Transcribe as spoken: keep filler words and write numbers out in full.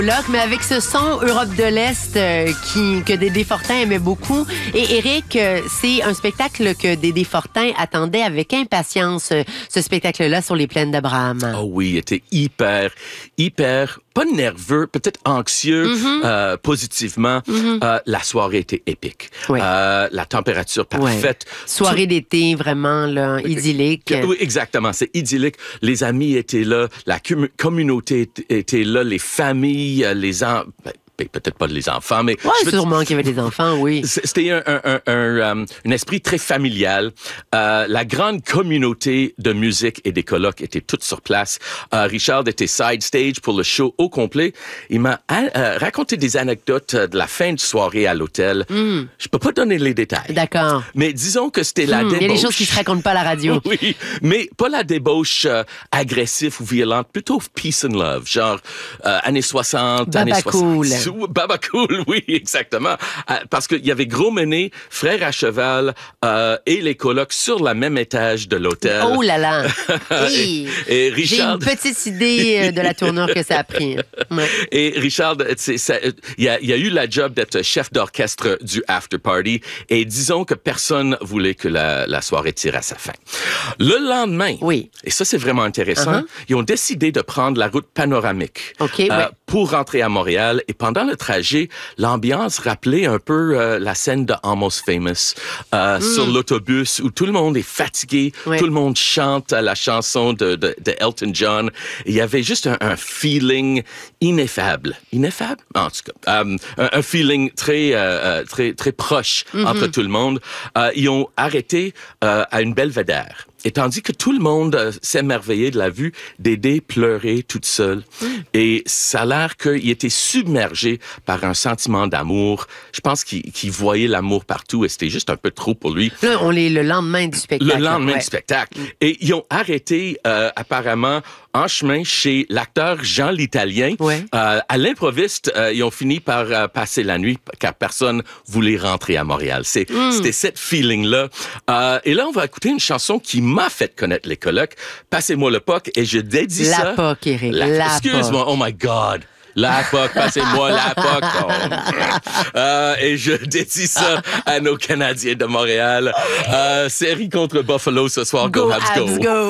Mais avec ce son Europe de l'Est euh, qui, que Dédé Fortin aimait beaucoup. Et Éric, euh, c'est un spectacle que Dédé Fortin attendait avec impatience, euh, ce spectacle-là sur les plaines d'Abraham. Oh oui, il était hyper, hyper, pas nerveux, peut-être anxieux, mm-hmm. euh, positivement. Mm-hmm. Euh, la soirée était épique. Oui. Euh, la température parfaite. Oui. Soirée Tout... d'été, vraiment là, idyllique. Oui, exactement, c'est idyllique. Les amis étaient là, la com- communauté était là, les familles, les enfants, ben, peut-être pas les enfants, mais... Oui, sûrement qu'il y avait des enfants, oui. C'était un, un, un, un, um, un esprit très familial. Euh, la grande communauté de musique et des colocs étaient toutes sur place. Euh, Richard était side stage pour le show au complet. Il m'a euh, raconté des anecdotes de la fin de soirée à l'hôtel. Mm. Je peux pas donner les détails. D'accord. Mais disons que c'était mm. la débauche. Il y a des choses qui se racontent pas à la radio. Oui, mais pas la débauche euh, agressive ou violente, plutôt peace and love, genre euh, années soixante, Baba années cool. soixante. Baba cool, oui, exactement. Euh, parce qu'il y avait Gros Menet, Frère à cheval euh, et les colocs sur le même étage de l'hôtel. Oh là là! et, et Richard... J'ai une petite idée de la tournure que ça a pris. Ouais. Et Richard, il y a, y a eu la job d'être chef d'orchestre du after party et disons que personne voulait que la, la soirée tire à sa fin. Le lendemain, oui. et ça c'est vraiment intéressant, uh-huh. ils ont décidé de prendre la route panoramique okay, euh, ouais. pour rentrer à Montréal et pendant le trajet, l'ambiance rappelait un peu euh, la scène de Almost Famous euh, mm. sur l'autobus où tout le monde est fatigué, ouais. tout le monde chante la chanson de, de, de Elton John. Il y avait juste un, un feeling ineffable. Ineffable? En tout cas, um, un, un feeling très, euh, très, très proche mm-hmm. entre tout le monde. Euh, ils ont arrêté euh, à une belvédère. Et tandis que tout le monde euh, s'émerveillait de la vue, Dédé pleurait toute seule. Mm. Et ça a l'air qu'il était submergé par un sentiment d'amour. Je pense qu'il, qu'il voyait l'amour partout et c'était juste un peu trop pour lui. Là, on est le lendemain du spectacle. Le lendemain ouais. du spectacle. Mm. Et ils ont arrêté, euh, apparemment, en chemin chez l'acteur Jean l'Italien. Ouais. Euh, à l'improviste, euh, ils ont fini par euh, passer la nuit car personne voulait rentrer à Montréal. C'est, mm. C'était cette feeling-là. Euh, et là, on va écouter une chanson qui m'a fait connaître les colocs. Passez-moi le P O C et je dédie la ça... La P O C, Éric. La... La Excuse-moi, oh my God. La P O C, passez-moi la P O C. Oh. Euh, et je dédie ça à nos Canadiens de Montréal. Euh, série contre Buffalo ce soir. Go, go Habs, go! go.